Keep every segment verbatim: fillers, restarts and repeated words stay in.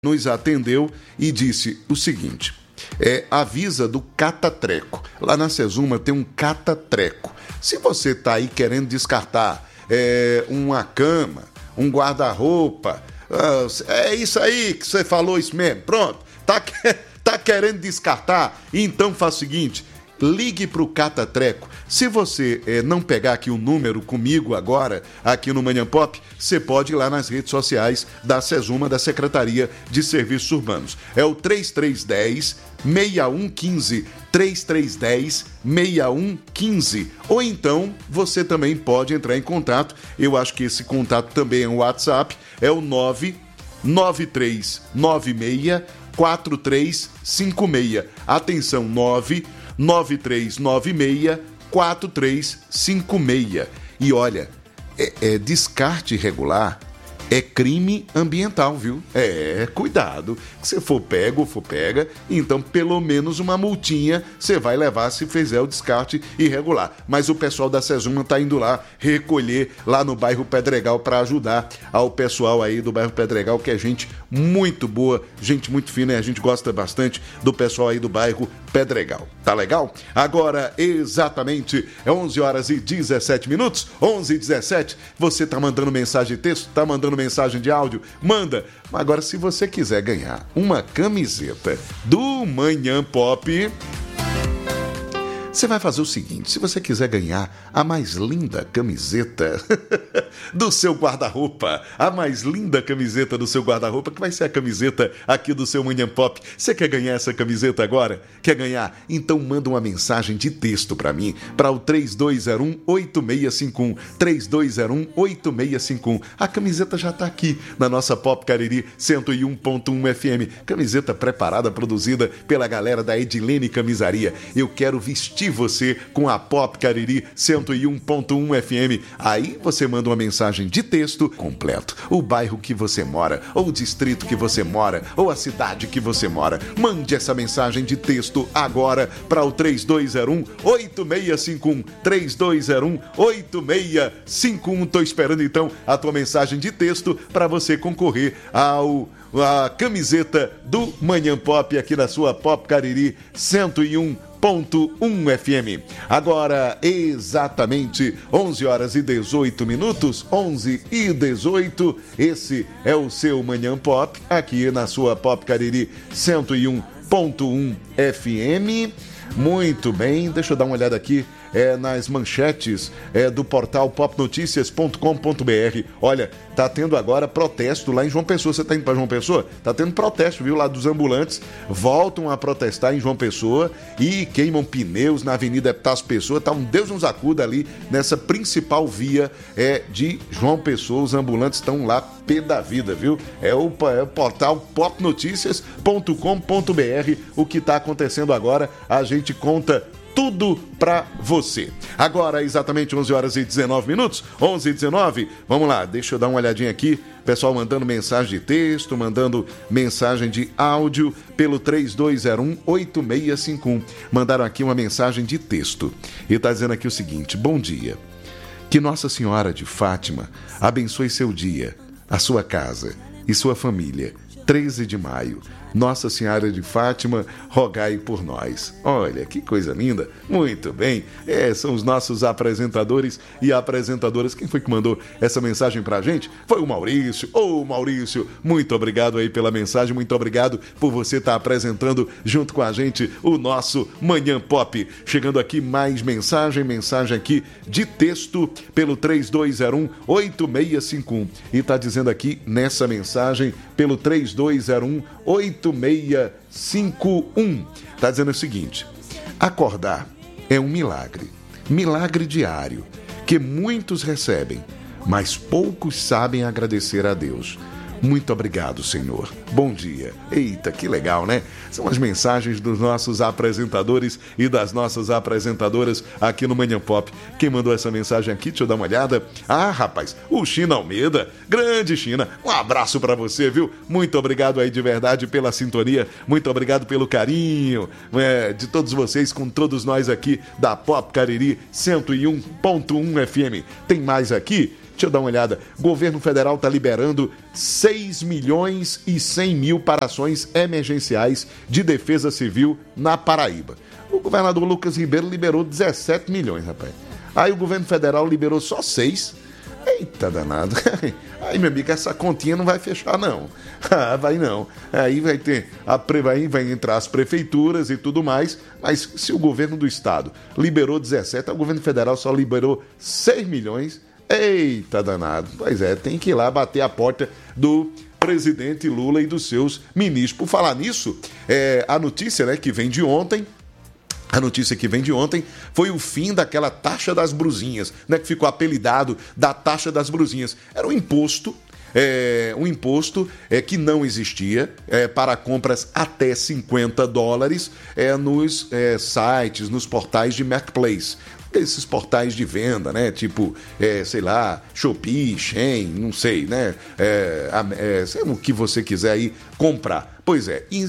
nos atendeu e disse o seguinte: é, avisa do catatreco. Lá na Sesuma tem um catatreco. Se você está aí querendo descartar é, uma cama, um guarda-roupa, é isso aí que você falou, isso mesmo, pronto, tá, tá querendo descartar? Então faz o seguinte, ligue para o Catatreco. Se você é, não pegar aqui o número comigo agora, aqui no Manhã Pop, você pode ir lá nas redes sociais da Sesuma, da Secretaria de Serviços Urbanos. É o três três um zero, seis um um cinco, três três um zero, seis um um cinco. Ou então, você também pode entrar em contato, eu acho que esse contato também é um WhatsApp, é o nove nove três nove seis quatro três cinco seis. Atenção, nove nove três nove seis quatro três cinco seis. E olha, é, é descarte irregular é crime ambiental, viu? É, cuidado. Se for pego ou for pega, então pelo menos uma multinha você vai levar se fizer o descarte irregular. Mas o pessoal da Sesuma tá indo lá recolher lá no bairro Pedregal para ajudar ao pessoal aí do bairro Pedregal, que é gente muito boa, gente muito fina, e a gente gosta bastante do pessoal aí do bairro Pedregal. Tá legal? Agora, exatamente, é onze horas e dezessete minutos, onze e dezessete. Você tá mandando mensagem de texto, tá mandando mensagem de áudio, manda. Agora, se você quiser ganhar uma camiseta do Manhã Pop, você vai fazer o seguinte: se você quiser ganhar a mais linda camiseta do seu guarda-roupa, a mais linda camiseta do seu guarda-roupa, que vai ser a camiseta aqui do seu Manhã Pop. Você quer ganhar essa camiseta agora? Quer ganhar? Então manda uma mensagem de texto para mim, para o três dois zero um oito seis cinco um, três dois zero um oito seis cinco um. A camiseta já está aqui na nossa Pop Cariri cento e um ponto um F M. Camiseta preparada, produzida pela galera da Edilene Camisaria. Eu quero vestir você com a Pop Cariri cento e um ponto um F M. Aí você manda uma mensagem de texto completo, o bairro que você mora, ou o distrito que você mora, ou a cidade que você mora. Mande essa mensagem de texto agora para o três dois zero um oito seis cinco um, três dois zero um oito seis cinco um. Tô esperando então a tua mensagem de texto para você concorrer ao a camiseta do Manhã Pop aqui na sua Pop Cariri cento e um ponto um F M. Agora, exatamente onze horas e dezoito minutos, onze e dezoito. Esse é o seu Manhã Pop aqui na sua Pop Cariri cento e um ponto um F M. Muito bem, deixa eu dar uma olhada aqui é, nas manchetes é, do portal pop noticias ponto com ponto b r. Olha, tá tendo agora protesto lá em João Pessoa. Você tá indo pra João Pessoa? Tá tendo protesto, viu? Lá dos ambulantes voltam a protestar em João Pessoa e queimam pneus na Avenida Epitácio Pessoa. Tá um Deus nos acuda ali nessa principal via é, de João Pessoa. Os ambulantes estão lá pé da vida, viu? É o, é o portal pop noticias ponto com ponto b r. O que tá acontecendo agora, a gente conta tudo pra você. Agora, exatamente onze horas e dezenove minutos, onze e dezenove. Vamos lá, deixa eu dar uma olhadinha aqui. Pessoal mandando mensagem de texto, mandando mensagem de áudio pelo três dois zero um oito seis cinco um. Mandaram aqui uma mensagem de texto. E tá dizendo aqui o seguinte: bom dia. Que Nossa Senhora de Fátima abençoe seu dia, a sua casa e sua família. treze de maio. Nossa Senhora de Fátima, rogai por nós. Olha, que coisa linda. Muito bem. É, são os nossos apresentadores e apresentadoras. Quem foi que mandou essa mensagem pra gente? Foi o Maurício. Ô, Maurício, muito obrigado aí pela mensagem. Muito obrigado por você estar apresentando junto com a gente o nosso Manhã Pop. Chegando aqui mais mensagem, mensagem aqui de texto pelo três dois zero um oito seis cinco um. E tá dizendo aqui nessa mensagem pelo três dois zero um oito seis cinco um. Está dizendo o seguinte: acordar é um milagre, milagre diário, que muitos recebem, mas poucos sabem agradecer a Deus. Muito obrigado, Senhor. Bom dia. Eita, que legal, né? São as mensagens dos nossos apresentadores e das nossas apresentadoras aqui no Manhã Pop. Quem mandou essa mensagem aqui, deixa eu dar uma olhada. Ah, rapaz, o China Almeida. Grande China. Um abraço pra você, viu? Muito obrigado aí de verdade pela sintonia. Muito obrigado pelo carinho é, de todos vocês com todos nós aqui da Pop Cariri cento e um ponto um F M. Tem mais aqui? Deixa eu dar uma olhada. O governo federal está liberando seis milhões e cem mil para ações emergenciais de defesa civil na Paraíba. O governador Lucas Ribeiro liberou dezessete milhões, rapaz. Aí o governo federal liberou só seis. Eita danado. Aí, meu amigo, essa continha não vai fechar, não. Ah, vai não. Aí vai ter, a, vai, vai entrar as prefeituras e tudo mais, mas se o governo do estado liberou dezessete, o governo federal só liberou seis milhões. Eita danado. Pois é, tem que ir lá bater a porta do presidente Lula e dos seus ministros. Por falar nisso, é, a notícia, né, que vem de ontem, A notícia que vem de ontem foi o fim daquela taxa das brusinhas, né, que ficou apelidado da taxa das brusinhas. Era um imposto, é, um imposto é, que não existia é, para compras até cinquenta dólares é, nos é, sites, nos portais de marketplace. Esses portais de venda, né? Tipo, é, sei lá, Shopee, Shein, não sei, né? É, é, sei o que você quiser aí comprar. Pois é, e,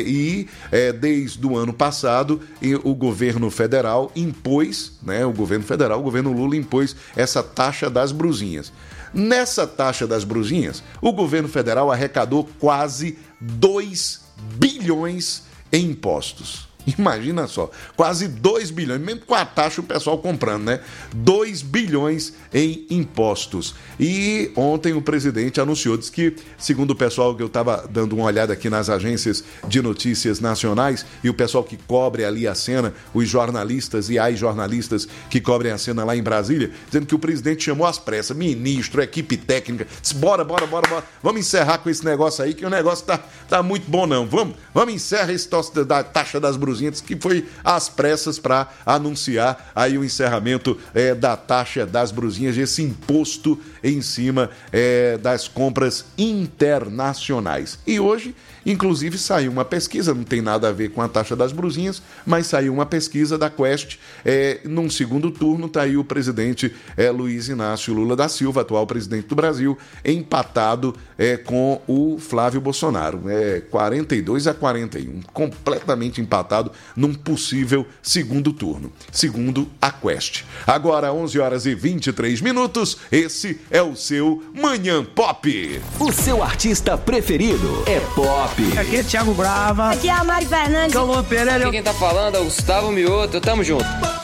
e é, desde o ano passado o governo federal impôs, né? O governo federal, o governo Lula impôs essa taxa das brusinhas. Nessa taxa das brusinhas, o governo federal arrecadou quase dois bilhões em impostos. Imagina só, quase dois bilhões, mesmo com a taxa o pessoal comprando, né? dois bilhões em impostos. E ontem o presidente anunciou, disse que, segundo o pessoal que eu estava dando uma olhada aqui nas agências de notícias nacionais e o pessoal que cobre ali a cena, os jornalistas e as jornalistas que cobrem a cena lá em Brasília, dizendo que o presidente chamou às pressas, ministro, equipe técnica, disse, bora, bora, bora, bora, vamos encerrar com esse negócio aí, que o negócio tá, tá muito bom não, vamos, vamos encerrar esse tosse da taxa das brusinhas, que foi às pressas para anunciar aí o encerramento é, da taxa das brusinhas, esse imposto em cima é, das compras internacionais. E hoje, inclusive, saiu uma pesquisa, não tem nada a ver com a taxa das brusinhas, mas saiu uma pesquisa da Quest, é, num segundo turno, está aí o presidente é, Luiz Inácio Lula da Silva, atual presidente do Brasil, empatado é, com o Flávio Bolsonaro, é, quarenta e dois a quarenta e um, completamente empatado num possível segundo turno, segundo a Quest. Agora, onze horas e vinte e três minutos, esse é o seu Manhã Pop. O seu artista preferido é pop. Aqui é Thiago Brava. Aqui é a Mari Fernandes. Calma, Pereira. Aqui quem tá falando é o Gustavo Mioto. Tamo junto.